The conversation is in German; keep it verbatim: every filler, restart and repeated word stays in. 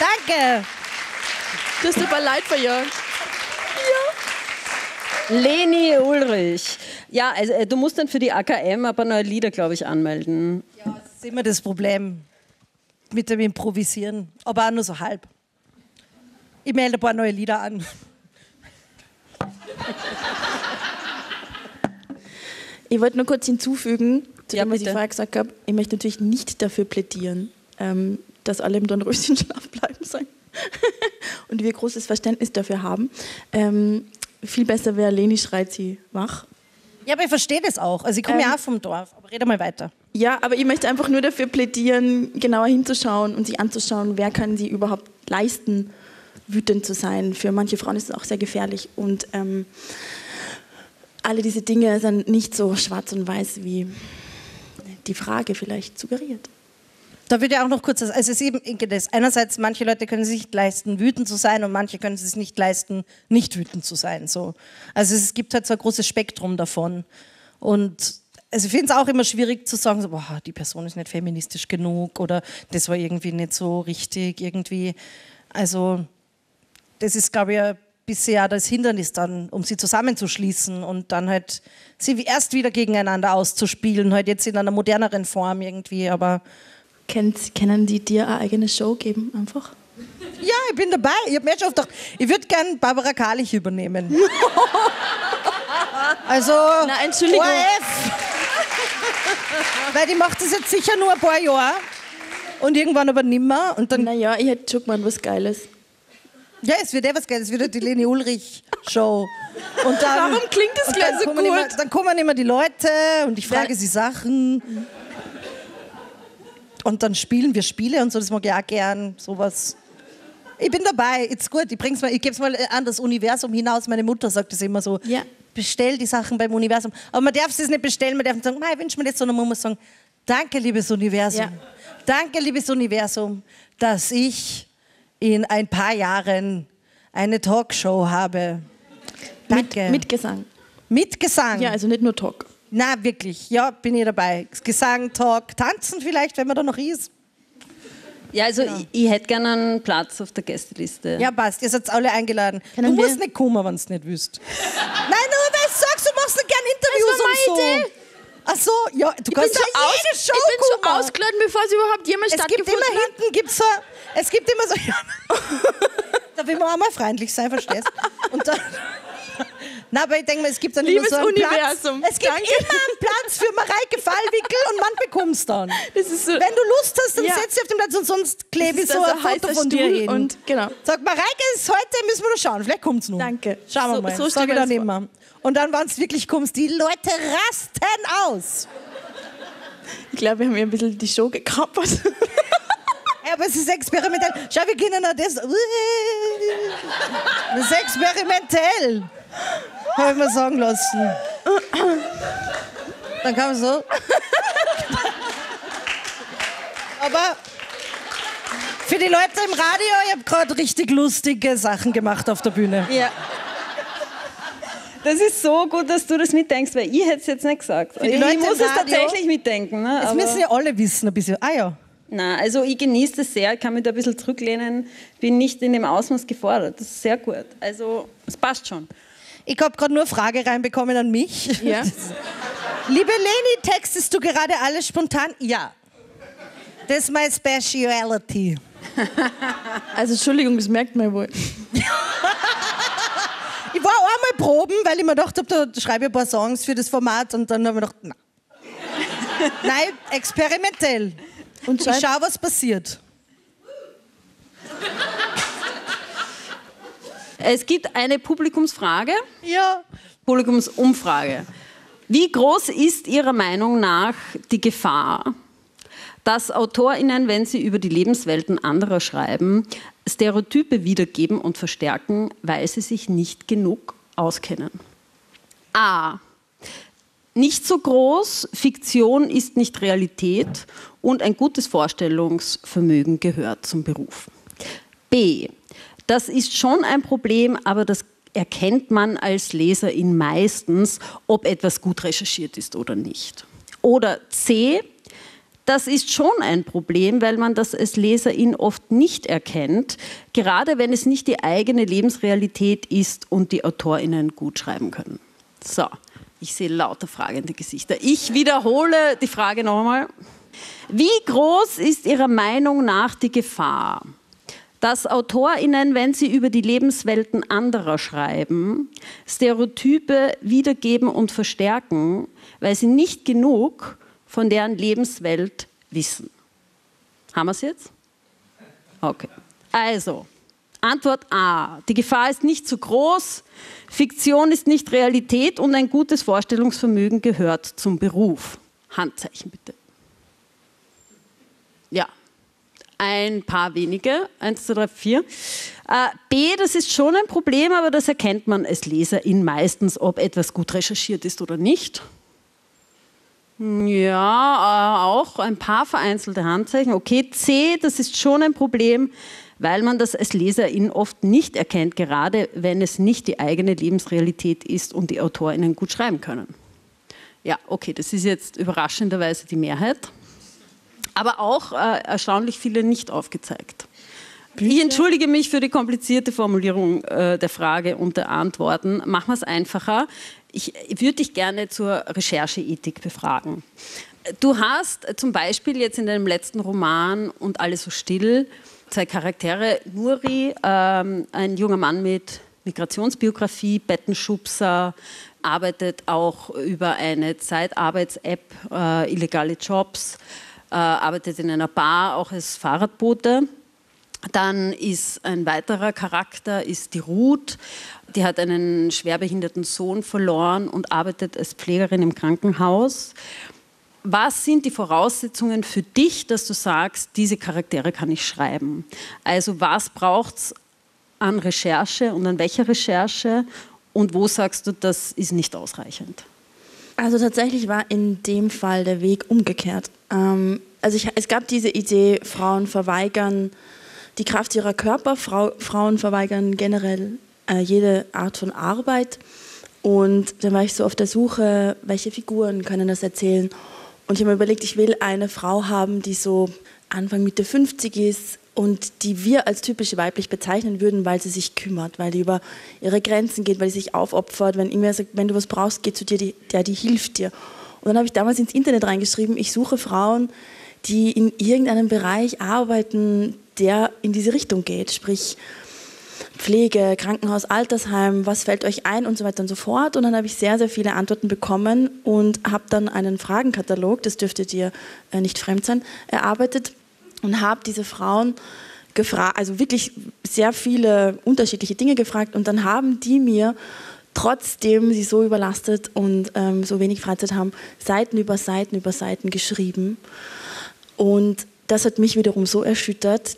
Danke. Du hast ein paar Leute verjagt. Ja. Leni Ulrich. Ja, also äh, du musst dann für die A K M aber neue Lieder, glaube ich, anmelden. Ja, das ist immer das Problem mit dem Improvisieren. Aber auch nur so halb. Ich melde ein paar neue Lieder an. Ich wollte nur kurz hinzufügen, zu Ja, dem, was bitte. ich vorher gesagt habe. Ich möchte natürlich nicht dafür plädieren, ähm, dass alle im Dornröschenschlaf bleiben sollen. Und wir großes Verständnis dafür haben. Ähm, viel besser wäre, Leni schreit sie wach. Ja, aber ich verstehe das auch. Also ich komme Ähm, ja auch vom Dorf. Aber rede mal weiter. Ja, aber ich möchte einfach nur dafür plädieren, genauer hinzuschauen und sich anzuschauen, wer kann sie überhaupt leisten, wütend zu sein. Für manche Frauen ist es auch sehr gefährlich. Und ähm, alle diese Dinge sind nicht so schwarz und weiß, wie die Frage vielleicht suggeriert. Da würde ich auch noch kurz, also es ist eben das. Einerseits, manche Leute können sich nicht leisten, wütend zu sein und manche können es sich nicht leisten, nicht wütend zu sein. So. Also es gibt halt so ein großes Spektrum davon. Und also ich finde es auch immer schwierig zu sagen, so, boah, die Person ist nicht feministisch genug oder das war irgendwie nicht so richtig irgendwie. Also das ist, glaube ich, ein bisschen ja das Hindernis dann, um sie zusammenzuschließen und dann halt sie erst wieder gegeneinander auszuspielen, halt jetzt in einer moderneren Form irgendwie, aber Kennt, können die dir eine eigene Show geben einfach? ja, ich bin dabei. Ich habe mir schon oft gedacht, ich würde gerne Barbara Karlich übernehmen. Also, Na, Entschuldigung. O R F. Weil die macht das jetzt sicher nur ein paar Jahre und irgendwann aber nimmer. Und dann, Naja, ich hätte schon gemeint, was Geiles. ja, es wird eh was Geiles, es wird die Leni Ulrich-Show. Und dann, Warum klingt das und gleich dann so kommen Immer, gut? dann kommen immer die Leute und ich frage Wer- sie Sachen. Und dann spielen wir Spiele und so, das mag ich auch gern, sowas. Ich bin dabei, ist gut, ich bring's mal, ich gebe es mal an das Universum hinaus. Meine Mutter sagt das immer so, Ja. bestell die Sachen beim Universum. Aber man darf es nicht bestellen, man darf nicht sagen, ich wünsche mir das, sondern man muss sagen, danke, liebes Universum. Ja. Danke, liebes Universum, dass ich in ein paar Jahren eine Talkshow habe. Danke. Mit, mit Gesang. Mit Gesang. Ja, also nicht nur Talk. Na, wirklich, ja, bin ich dabei. Gesang, Talk, tanzen vielleicht, wenn man da noch ist. Ja, also ich, ich hätte gerne einen Platz auf der Gästeliste. Ja, passt, ihr seid alle eingeladen. Können du musst wir- nicht kommen, wenn du es nicht willst. Nein, nur weil du sagst, du machst nicht gerne Interviews Das war und so. meine Idee. Ach so, ja, du Ich bin, kannst so ja aus, jede ich Show bin so kommen. ausgeladen, bevor es überhaupt jemals Es gibt stattgefunden immer hat. hinten, gibt's so, es gibt immer so, da will man auch mal freundlich sein, verstehst? Und dann, na, aber ich denke mal, es gibt dann Liebes immer so einen Universum, Platz. Es gibt danke. immer einen Platz für Mareike Fallwickel und man bekommt's dann. Das ist so, Wenn du Lust hast, dann Ja. setz dich auf den Platz und sonst klebe ich Das so ist ein also ein Foto heißer von dir Stuhl hin. und genau. Sag, Mareike ist heute, müssen wir noch schauen, vielleicht kommt's noch. Danke. Schauen wir So- mal, so sag stell ich mir dann das vor. immer. Und dann, wenn es wirklich kommst, die Leute rasten aus. Ich glaube, wir haben hier ein bisschen die Show gekappert. Ja, aber es ist experimentell. Schau, wir können auch das. Das ist experimentell. Habe ich mir sagen lassen. Dann kann man so. Aber für die Leute im Radio, ich habe gerade richtig lustige Sachen gemacht auf der Bühne. Ja. Das ist so gut, dass du das mitdenkst, weil ich hätte es jetzt nicht gesagt. die Ich Leute muss im es Radio- tatsächlich mitdenken. Ne? Das aber- müssen ja alle wissen, ein bisschen. Ah ja. Na, also ich genieße das sehr, kann mich da ein bisschen zurücklehnen, bin nicht in dem Ausmaß gefordert. Das ist sehr gut. Also es passt schon. Ich habe gerade nur eine Frage reinbekommen an mich. Ja. Liebe Leni, textest du gerade alles spontan? Ja. Das ist meine Speciality. Also Entschuldigung, das merkt man wohl. Ich war auch einmal proben, weil ich mir gedacht habe, da schreibe ich ein paar Songs für das Format und dann habe ich gedacht, nein. Nein, experimentell. Und ich schaue, was passiert. Es gibt eine Publikumsfrage, Ja. Publikumsumfrage. Wie groß ist Ihrer Meinung nach die Gefahr, dass AutorInnen, wenn sie über die Lebenswelten anderer schreiben, Stereotype wiedergeben und verstärken, weil sie sich nicht genug auskennen? A. Nicht so groß, Fiktion ist nicht Realität und ein gutes Vorstellungsvermögen gehört zum Beruf. B. Das ist schon ein Problem, aber das erkennt man als Leserin meistens, ob etwas gut recherchiert ist oder nicht. Oder C. Das ist schon ein Problem, weil man das als Leserin oft nicht erkennt, gerade wenn es nicht die eigene Lebensrealität ist und die AutorInnen gut schreiben können. So, ich sehe lauter fragende Gesichter. Ich wiederhole die Frage nochmal. Wie groß ist Ihrer Meinung nach die Gefahr, dass AutorInnen, wenn sie über die Lebenswelten anderer schreiben, Stereotype wiedergeben und verstärken, weil sie nicht genug von deren Lebenswelt wissen? Haben wir es jetzt? Okay. Also, Antwort A. Die Gefahr ist nicht zu groß, Fiktion ist nicht Realität und ein gutes Vorstellungsvermögen gehört zum Beruf. Handzeichen bitte. Ja. Ein paar wenige, eins, zwei, drei, vier. Äh, B, das ist schon ein Problem, aber das erkennt man als Leserin meistens, ob etwas gut recherchiert ist oder nicht. Ja, äh, auch ein paar vereinzelte Handzeichen. Okay, C, das ist schon ein Problem, weil man das als Leserin oft nicht erkennt, gerade wenn es nicht die eigene Lebensrealität ist und die AutorInnen gut schreiben können. Ja, okay, das ist jetzt überraschenderweise die Mehrheit. Aber auch äh, erstaunlich viele nicht aufgezeigt. Bücher? Ich entschuldige mich für die komplizierte Formulierung äh, der Frage und der Antworten. Machen wir es einfacher. Ich würde dich gerne zur Rechercheethik befragen. Du hast zum Beispiel jetzt in deinem letzten Roman Und alles so still zwei Charaktere, Nuri, ähm, ein junger Mann mit Migrationsbiografie, Bettenschubser, arbeitet auch über eine Zeitarbeits-App, äh, illegale Jobs, Äh, arbeitet in einer Bar, auch als Fahrradbote. Dann ist ein weiterer Charakter, ist die Ruth, die hat einen schwerbehinderten Sohn verloren und arbeitet als Pflegerin im Krankenhaus. Was sind die Voraussetzungen für dich, dass du sagst, diese Charaktere kann ich schreiben? Also was braucht es an Recherche und an welcher Recherche und wo sagst du, das ist nicht ausreichend? Also tatsächlich war in dem Fall der Weg umgekehrt. Ähm, also ich, es gab diese Idee, Frauen verweigern die Kraft ihrer Körper, Frau, Frauen verweigern generell äh, jede Art von Arbeit. Und dann war ich so auf der Suche, welche Figuren können das erzählen. Und ich habe mir überlegt, ich will eine Frau haben, die so Anfang Mitte fünfzig ist und die wir als typisch weiblich bezeichnen würden, weil sie sich kümmert, weil die über ihre Grenzen geht, weil sie sich aufopfert, wenn irgendwer sagt, wenn du was brauchst, geh zu dir, die, der, die hilft dir. Und dann habe ich damals ins Internet reingeschrieben, ich suche Frauen, die in irgendeinem Bereich arbeiten, der in diese Richtung geht, sprich Pflege, Krankenhaus, Altersheim, was fällt euch ein und so weiter und so fort. Und dann habe ich sehr, sehr viele Antworten bekommen und habe dann einen Fragenkatalog, das dürfte dir äh, nicht fremd sein, erarbeitet und habe diese Frauen gefragt, also wirklich sehr viele unterschiedliche Dinge gefragt und dann haben die mir, trotzdem sie so überlastet und ähm, so wenig Freizeit haben, Seiten über Seiten über Seiten geschrieben. Und das hat mich wiederum so erschüttert,